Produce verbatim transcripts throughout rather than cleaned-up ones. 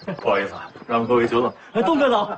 不好意思啊，让各位久等。哎，东哥早。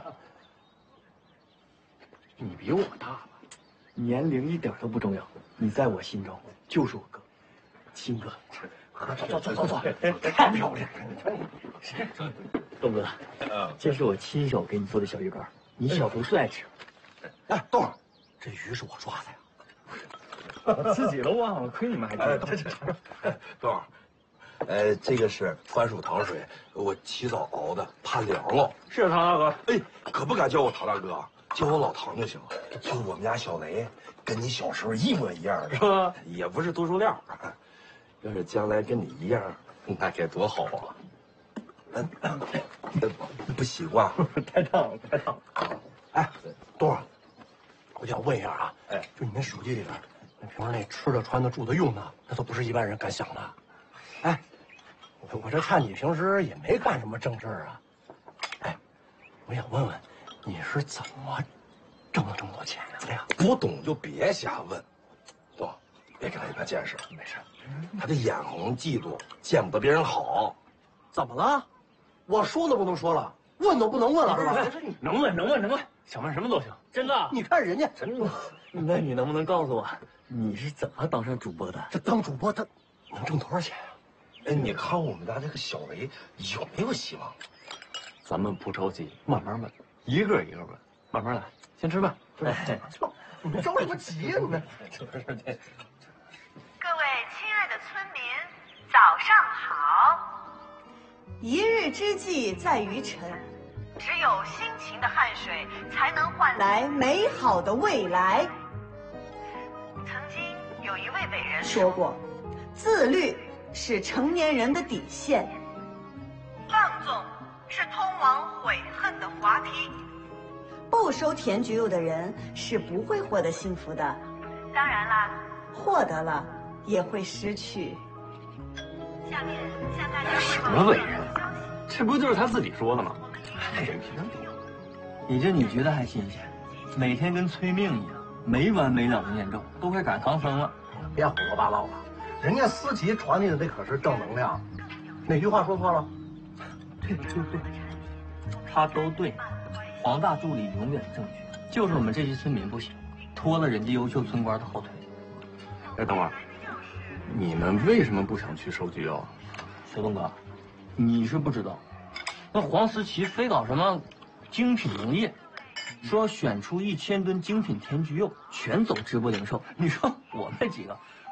你比我大吧？ 年龄一点都不重要，你在我心中就是我哥，亲哥。走走走走走，太漂亮了！东哥，这是我亲手给你做的小鱼干，你小时候最爱吃。 哎，豆儿，这鱼是我抓的呀。 我自己都忘了，亏你们还记得。豆儿，呃，这个是番薯糖水，我起早熬的，怕凉了。 是唐大哥。 哎，可不敢叫我唐大哥，叫我老唐就行了。就我们家小雷，跟你小时候一模一样的，也不是读书料。要是将来跟你一样，那该多好啊！嗯，不习惯， 太烫了，太烫了。 哎，豆儿，我想问一下啊，哎，就你那手机里边，那平时那吃的、穿的、住的、用的，那都不是一般人敢想的。哎，我我这看你平时也没干什么正事儿啊。哎，我想问问，你是怎么挣了这么多钱呀？哎呀，不懂就别瞎问，豆儿，别给他一般见识。没事。他这眼红嫉妒，见不得别人好。怎么了？我说都不能说了，问都不能问了，是吧？ 能问能问能问，想问什么都行。真的？ 你看人家真的。那你能不能告诉我，你是怎么当上主播的？ 这当主播他能挣多少钱啊？哎，你看我们家这个小雷有没有希望？ 咱们不着急，慢慢问，一个一个问，慢慢来。先吃饭，吃饭。 你们着什么急呀？你们。 各位亲爱的村民，早上好！一日之计在于晨，只有辛勤的汗水才能换来美好的未来。曾经有一位伟人说过，自律是成年人的底线，放纵是通往悔恨的滑梯。不收甜橘柚的人是不会获得幸福的，当然啦，获得了也会失去。下面向大家什么伟人？这不就是他自己说的吗？ 水平低。 你这你觉得还新鲜？每天跟催命一样，没完没了的念咒，都快赶唐僧了。 别胡说八道了，人家思琪传递的这可是正能量。哪句话说错了？ 对对对，他都对。黄大助理永远正确，就是我们这些村民不行，拖了人家优秀村官的后腿。 哎，等会儿，你们为什么不想去收橘柚？ 小东哥，你是不知道，那黄思琪非搞什么精品农业，说要选出一千吨精品甜橘柚，全走直播零售。你说我们这几个